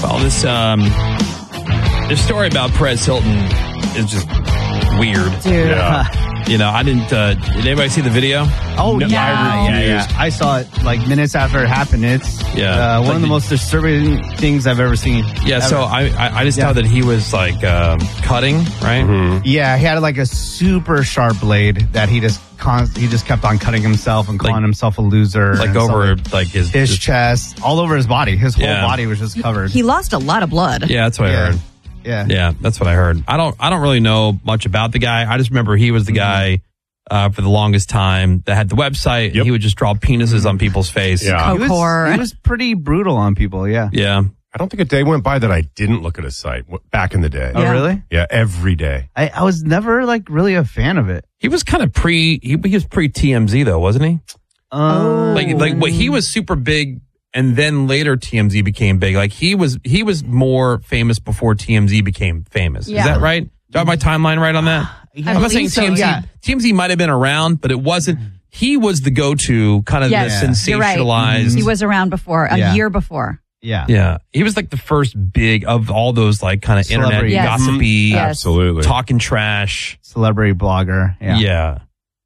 Well, this story about Perez Hilton is just weird. Dude. Yeah. You know, I didn't. Did anybody see the video? Oh, No, yeah. I saw it like minutes after it happened. It's one of the most disturbing things I've ever seen. Yeah. Ever. So I just know that he was like cutting, right? Mm-hmm. Yeah, he had like a super sharp blade that he just kept on cutting himself and calling himself a loser. Like and over stuff like his chest, all over his body. His whole body was just covered. He lost a lot of blood. Yeah, that's what I heard. Yeah, that's what I heard. I don't really know much about the guy. I just remember he was the guy for the longest time that had the website. Yep. And he would just draw penises on people's face. Yeah. He was pretty brutal on people. Yeah. Yeah. I don't think a day went by that I didn't look at his site back in the day. Oh, really? Yeah, every day. I was never like really a fan of it. He was kind of he was pre TMZ though, wasn't he? Like what he was super big. And then later TMZ became big. Like he was more famous before TMZ became famous. Yeah. Is that right? Do I have my timeline right on that? I'm not saying believe so, TMZ. yeah. TMZ might have been around, but it wasn't. He was the go-to kind of the You're right. sensationalized. He was around before, a year before. Yeah. Yeah. He was like the first big of all those like kind of internet Celebrity. Yes. gossipy, Yes. Absolutely. talking trash. Celebrity blogger. Yeah.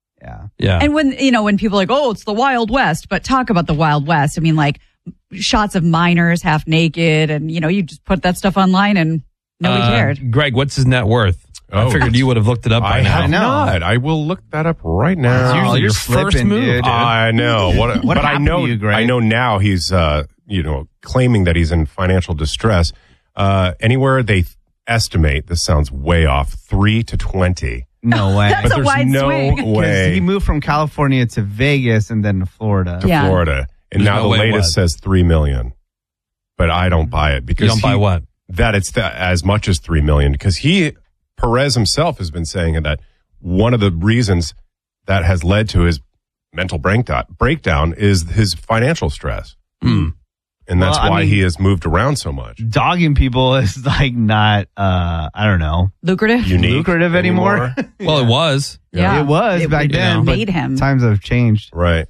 And when people are like, oh, it's the Wild West, but talk about the Wild West. I mean, like shots of minors half naked and, you just put that stuff online and nobody cared. Greg, what's his net worth? I figured you would have looked it up by I now. have not. I will look that up right now. It's usually your you're first flipping, move. dude. I know. What but I happened know. to you, Greg? I know now he's claiming that he's in financial distress. Anywhere they estimate, this sounds way off, 3 to 20. No way. That's But a there's wide no swing. way He moved from California to Vegas and then to Florida. to Yeah. Florida, and There's now no the way latest what? says 3 million. But I don't buy it because You don't buy what? That it's as much as 3 million because Perez himself has been saying that one of the reasons that has led to his mental breakdown is his financial stress. And that's why he has moved around so much. Dogging people is like not, I don't know, Lucrative? Unique lucrative anymore. Well, it was. Yeah. It was back then. but made him. Times have changed. Right.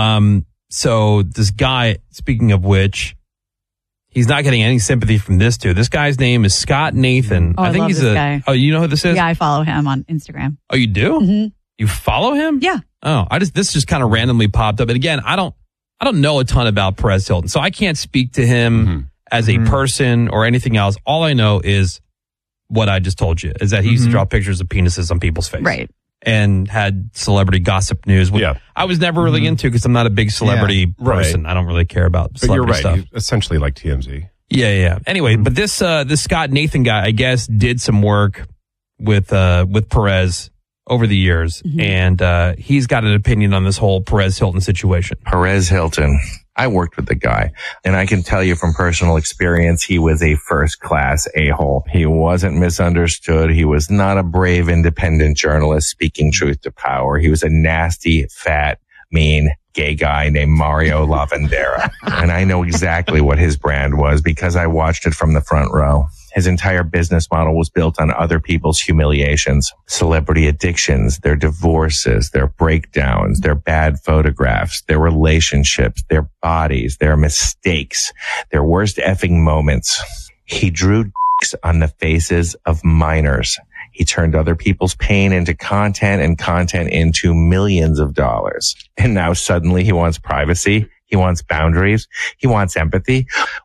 So this guy, speaking of which, he's not getting any sympathy from this dude. This guy's name is Scott Nathan. Oh, I think love he's this guy. Oh, you know who this is? Yeah, I follow him on Instagram. Oh, you do? Mhm. You follow him? Yeah. Oh, this just kind of randomly popped up. And again, I don't know a ton about Perez Hilton, so I can't speak to him as a person or anything else. All I know is what I just told you, is that he used to draw pictures of penises on people's face. Right. And had celebrity gossip news, which I was never really into because I'm not a big celebrity person. I don't really care about But you're celebrity right. stuff. Essentially like TMZ. Yeah. Anyway, but this Scott Nathan guy, I guess, did some work with Perez over the years, and he's got an opinion on this whole Perez Hilton situation. Perez Hilton. I worked with the guy, and I can tell you from personal experience, he was a first-class a-hole. He wasn't misunderstood. He was not a brave, independent journalist speaking truth to power. He was a nasty, fat, mean, gay guy named Mario Lavandera. And I know exactly what his brand was because I watched it from the front row. His entire business model was built on other people's humiliations, celebrity addictions, their divorces, their breakdowns, their bad photographs, their relationships, their bodies, their mistakes, their worst effing moments. He drew dicks on the faces of minors. He turned other people's pain into content and content into millions of dollars. And now suddenly he wants privacy. He wants boundaries. He wants empathy.